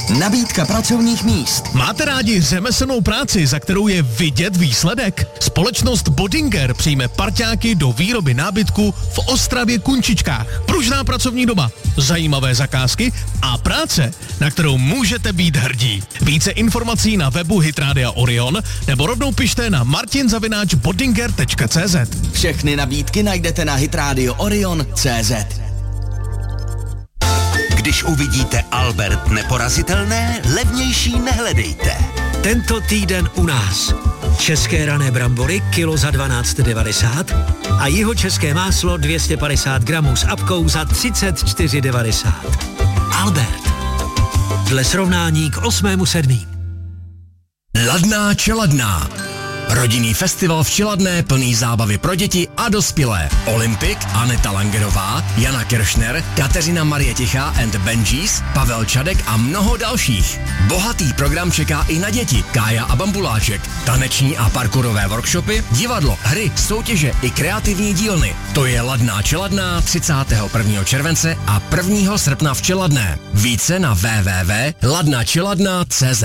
Nabídka pracovních míst. Máte rádi řemeslnou práci, za kterou je vidět výsledek? Společnost Bodinger přijme parťáky do výroby nábytku v Ostravě Kunčičkách. Pružná pracovní doba, zajímavé zakázky a práce, na kterou můžete být hrdí. Více informací na webu Hit Rádia Orion nebo rovnou pište na martin@bodinger.cz. Všechny nabídky najdete na hitradio.orion.cz. Když uvidíte Albert neporazitelné, levnější nehledejte. Tento týden u nás. České rané brambory kilo za 12,90 a jihočeské máslo 250 gramů s apkou za 34,90. Albert. Dle srovnání k 8.7. Ladná čeladná. Rodinný festival v Čeladné plný zábavy pro děti a dospělé. Olympik, Aneta Langerová, Jana Kiršner, Kateřina Marie Tichá and Benjis, Pavel Čadek a mnoho dalších. Bohatý program čeká i na děti. Kája a Bambuláček, taneční a parkourové workshopy, divadlo, hry, soutěže i kreativní dílny. To je Ladná čeladná 31. července a 1. srpna v Čeladné. Více na www.ladnačeladna.cz.